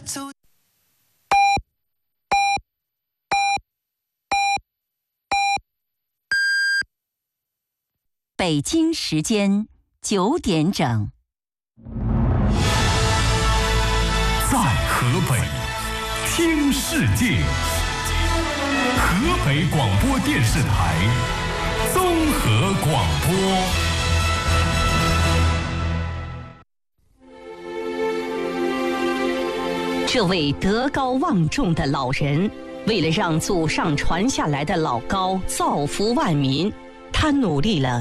北京时间9点整。 在河北听世界，河北广播电视台综合广播。 这位德高望重的老人，为了让祖上传下来的老高造福万民，他努力了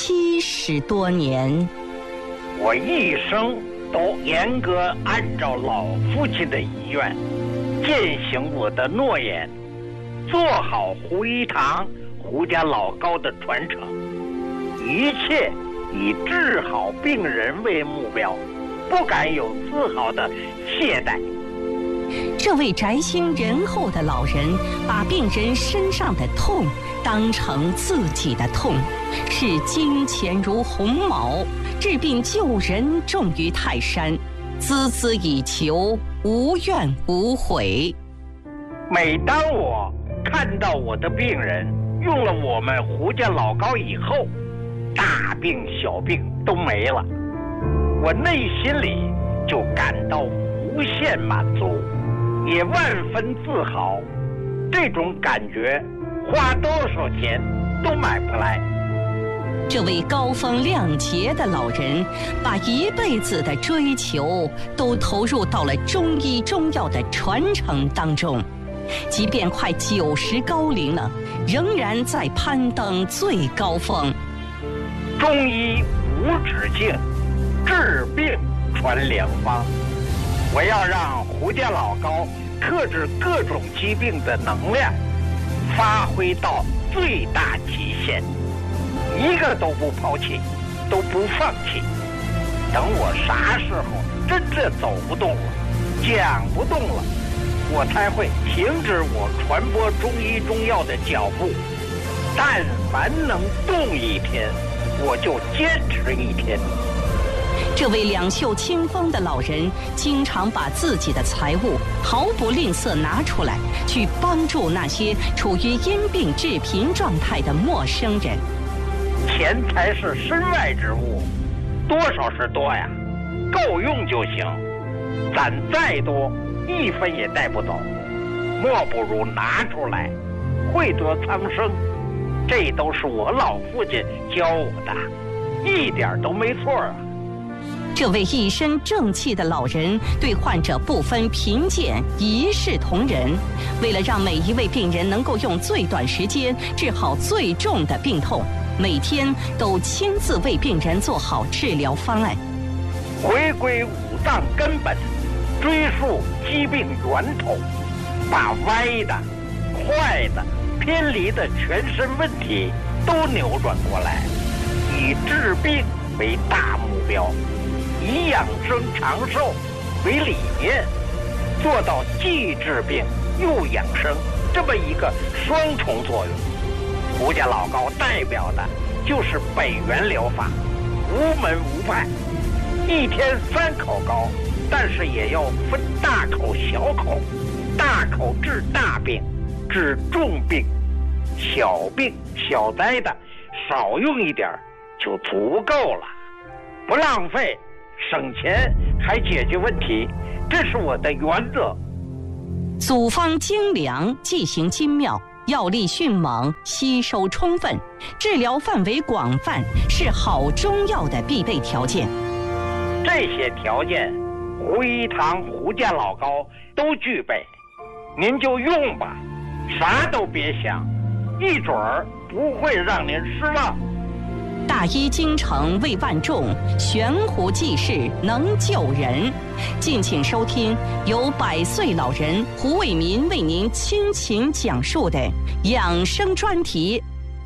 70多年。 我一生都严格按照老父亲的遗愿，践行我的诺言，做好胡一堂、胡家老高的传承，一切以治好病人为目标，不敢有丝毫的懈怠。 这位宅心仁厚的老人，把病人身上的痛当成自己的痛，视金钱如鸿毛，治病救人重于泰山，孜孜以求，无怨无悔。 每当我看到我的病人用了我们胡家老高以后，大病小病都没了，我内心里就感到无限满足，也万分自豪。这种感觉花多少钱都买不来。 这位高风亮节的老人，把一辈子的追求都投入到了中医中药的传承当中，即便快90高龄了，仍然在攀登最高峰。 中医无止境，治病传良方。我要让胡家老高克制各种疾病的能量发挥到最大极限，一个都不抛弃，都不放弃。等我啥时候真正走不动了，讲不动了，我才会停止我传播中医中药的脚步。但凡能动一天，我就坚持一天。 这位两袖清风的老人，经常把自己的财物毫不吝啬拿出来，去帮助那些处于因病致贫状态的陌生人。 钱财是身外之物，多少是多呀，够用就行。攒再多，一分也带不走，莫不如拿出来，惠泽苍生。这都是我老父亲教我的，一点都没错啊。 这位一身正气的老人，对患者不分贫贱，一视同仁。为了让每一位病人能够用最短时间治好最重的病痛，每天都亲自为病人做好治疗方案。 回归五脏根本，追溯疾病源头，把歪的、坏的、偏离的全身问题都扭转过来，以治病为大目标，以养生长寿为理念，做到既治病又养生这么一个双重作用。胡家老高代表的就是北元疗法，无门无派，一天3口高，但是也要分大口小口，大口治大病，治重病，小病小灾的少用一点就足够了，不浪费，省钱还解决问题，这是我的原则。 组方精良，剂型精妙，药力迅猛，吸收充分，治疗范围广泛，是好中药的必备条件。 这些条件，胡一堂、胡家老高都具备，您就用吧，啥都别想，一准儿不会让您失望。 大医精诚为万众，悬壶济世能救人。敬请收听由100岁老人胡卫民为您倾情讲述的养生专题。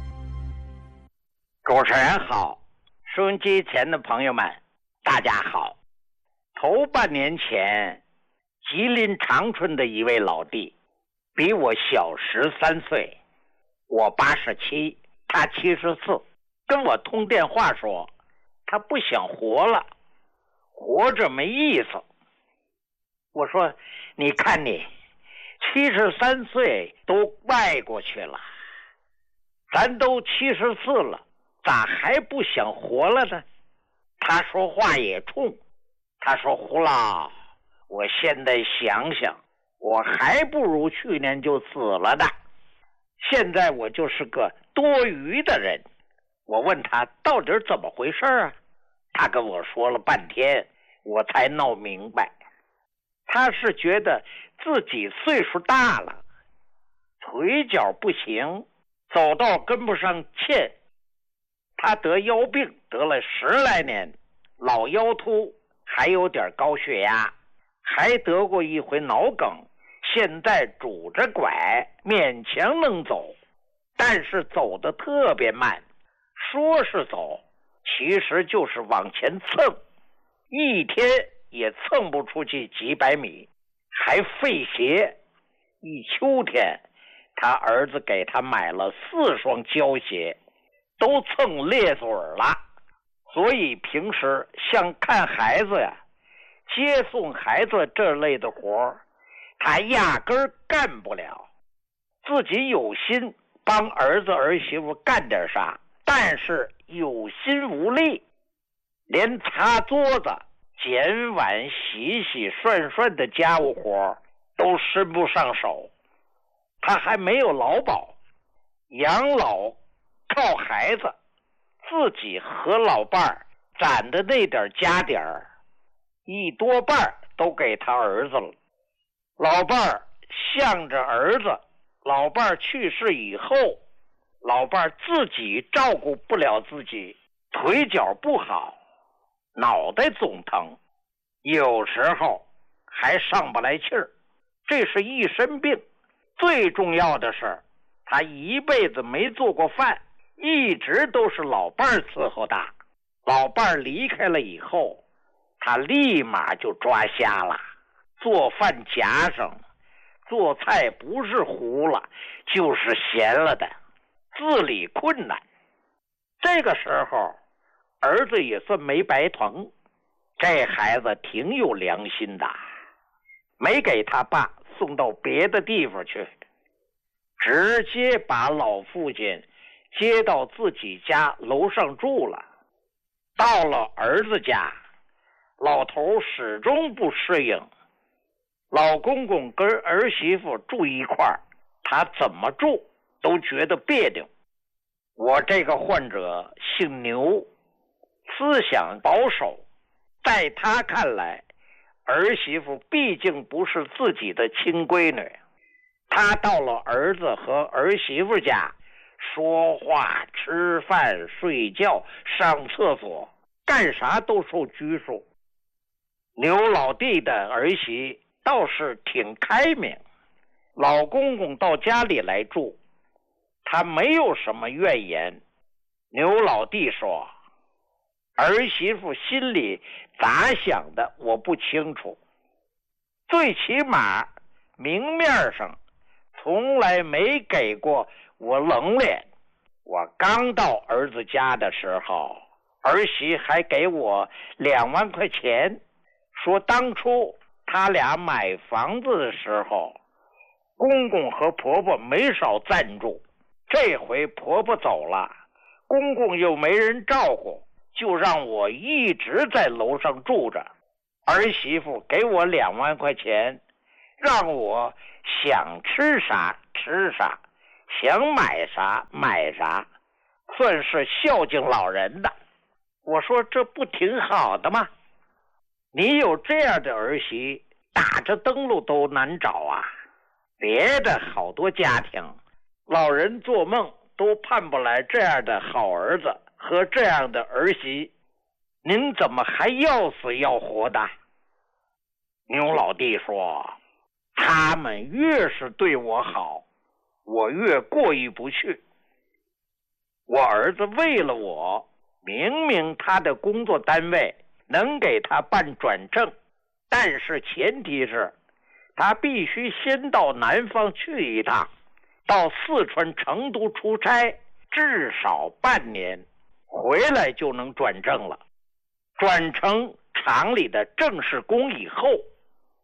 主持人好，收音机前的朋友们大家好。头半年前，吉林长春的一位老弟，比我小13岁，我87，他74，跟我通电话说他不想活了，活着没意思。 我说你看你73岁都外过去了，咱都74了，咋还不想活了呢？他说话也冲，他说胡老，我现在想想，我还不如去年就死了的，现在我就是个多余的人。我问他到底怎么回事啊？他跟我说了半天，我才闹明白。他是觉得自己岁数大了，腿脚不行，走道跟不上欠。他得腰病得了10来年，老腰突，还有点高血压，还得过一回脑梗，现在拄着拐勉强能走，但是走得特别慢，说是走，其实就是往前蹭，一天也蹭不出去几百米，还费鞋。一秋天他儿子给他买了4双胶鞋，都蹭裂嘴了，所以平时像看孩子呀、接送孩子这类的活他压根儿干不了。自己有心帮儿子儿媳妇干点啥，但是有心无力，连擦桌子、捡碗、洗洗涮涮的家务活都伸不上手。他还没有劳保，养老靠孩子，自己和老伴儿攒的那点家底儿，一多半都给他儿子了。老伴儿向着儿子，老伴儿去世以后，老伴儿自己照顾不了自己，腿脚不好，脑袋总疼，有时候还上不来气儿，这是一身病。最重要的是他一辈子没做过饭，一直都是老伴儿伺候他。老伴儿离开了以后，他立马就抓瞎了，做饭夹上，做菜不是糊了就是咸了的，自理困难。这个时候儿子也算没白疼，这孩子挺有良心的，没给他爸送到别的地方去，直接把老父亲接到自己家楼上住了。到了儿子家，老头始终不适应，老公公跟儿媳妇住一块儿，他怎么住都觉得别扭。我这个患者姓牛，思想保守，在他看来，儿媳妇毕竟不是自己的亲闺女。他到了儿子和儿媳妇家，说话、吃饭、睡觉、上厕所，干啥都受拘束。牛老弟的儿媳倒是挺开明，老公公到家里来住，他没有什么怨言。牛老弟说，儿媳妇心里咋想的我不清楚，最起码明面上从来没给过我冷脸。我刚到儿子家的时候，儿媳还给我2万块钱，说当初他俩买房子的时候，公公和婆婆没少赞助，这回婆婆走了，公公又没人照顾，就让我一直在楼上住着。儿媳妇给我2万块钱，让我想吃啥吃啥，想买啥买啥，算是孝敬老人的。我说这不挺好的吗？你有这样的儿媳，打着灯笼都难找啊。别的好多家庭，老人做梦都盼不来这样的好儿子和这样的儿媳，您怎么还要死要活的？牛老弟说，他们越是对我好，我越过意不去。我儿子为了我，明明他的工作单位能给他办转正，但是前提是他必须先到南方去一趟，到四川成都出差，至少半年，回来就能转正了。转成厂里的正式工以后，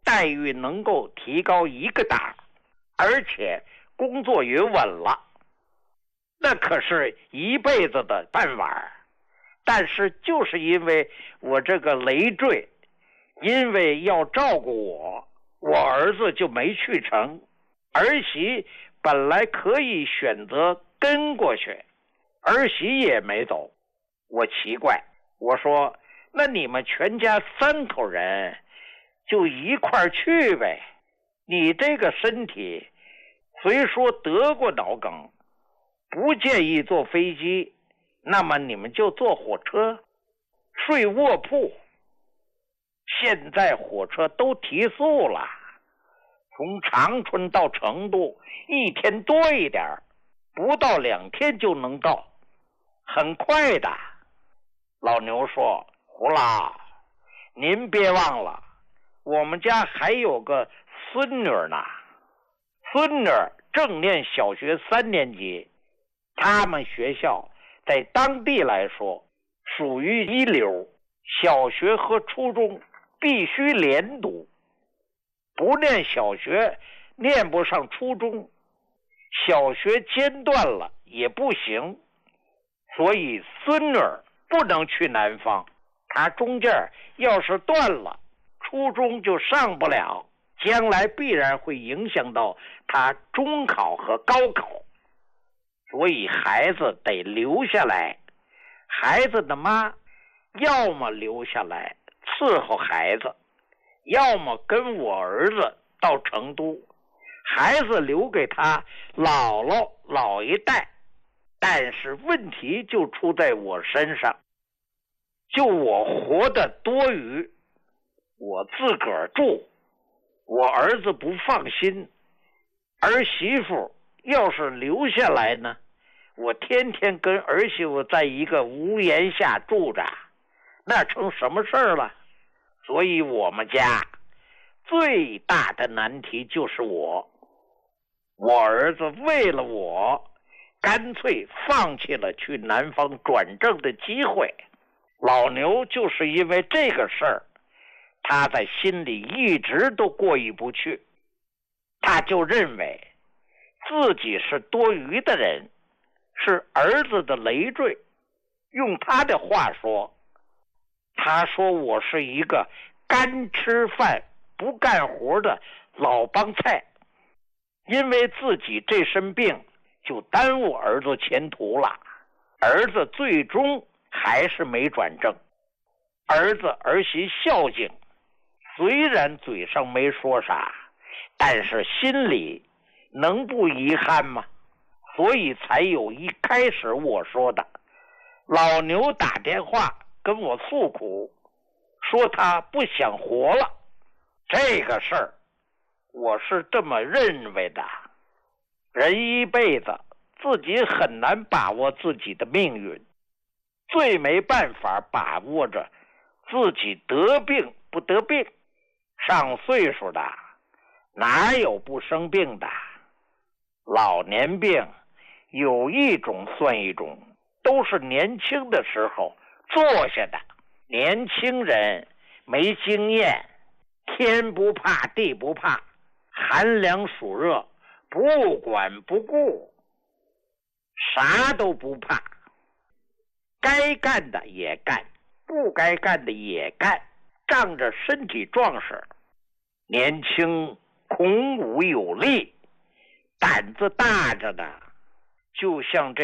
待遇能够提高1个档，而且工作也稳了，那可是一辈子的饭碗。但是就是因为我这个累赘，因为要照顾我儿子就没去成，儿媳本来可以选择跟过去，儿媳也没走。我奇怪，我说那你们全家3口人就一块去呗，你这个身体虽说得过脑梗，不建议坐飞机，那么你们就坐火车，睡卧铺。现在火车都提速了，从长春到成都1天多一点，不到2天就能到，很快的。老牛说，胡老，您别忘了，我们家还有个孙女呢，孙女正念小学3年级，他们学校在当地来说属于一流，小学和初中必须连读，不念小学念不上初中，小学间断了也不行，所以孙女不能去南方，她中间要是断了，初中就上不了，将来必然会影响到她中考和高考，所以孩子得留下来。孩子的妈要么留下来伺候孩子，要么跟我儿子到成都，孩子留给他姥姥老一代。但是问题就出在我身上，就我活得多余，我自个儿住，我儿子不放心，儿媳妇要是留下来呢，我天天跟儿媳妇在一个屋檐下住着，那成什么事儿了？所以我们家最大的难题就是我儿子为了我干脆放弃了去南方转正的机会。老牛就是因为这个事儿，他在心里一直都过意不去，他就认为自己是多余的人，是儿子的累赘。用他的话说，他说我是一个干吃饭不干活的老帮菜，因为自己这身病就耽误儿子前途了，儿子最终还是没转正。儿子儿媳孝敬，虽然嘴上没说啥，但是心里能不遗憾吗？所以才有一开始我说的，老牛打电话跟我诉苦，说他不想活了。这个事儿我是这么认为的，人一辈子自己很难把握自己的命运，最没办法把握着自己得病不得病。上岁数的哪有不生病的？老年病有一种算一种，都是年轻的时候做下的。年轻人没经验，天不怕地不怕，寒凉暑热不管不顾，啥都不怕，该干的也干，不该干的也干，仗着身体壮实，年轻孔武有力，胆子大着的，就像这